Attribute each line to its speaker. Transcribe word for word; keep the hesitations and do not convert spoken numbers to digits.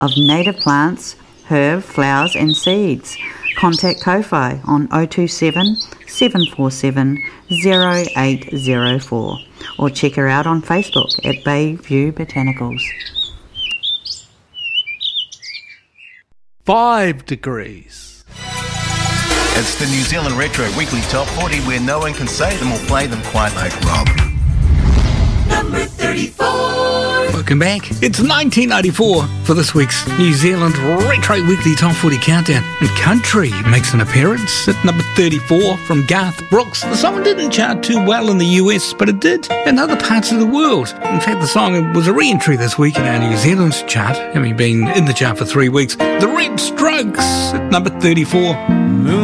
Speaker 1: of native plants, herb, flowers and seeds. Contact Ko-Fi on oh two seven, seven four seven, oh eight oh four or check her out on Facebook at Bayview Botanicals.
Speaker 2: Five degrees.
Speaker 3: It's the New Zealand Retro Weekly Top forty where no one can say them or play them quite like Rob.
Speaker 4: Number thirty-four.
Speaker 5: Welcome back. It's nineteen ninety-four for this week's New Zealand Retro Weekly Top forty Countdown. And country makes an appearance at number thirty-four from Garth Brooks. The song didn't chart too well in the U S, but it did in other parts of the world. In fact, the song was a re-entry this week in our New Zealand chart, having been in the chart for three weeks. The Red Strokes at number thirty-four.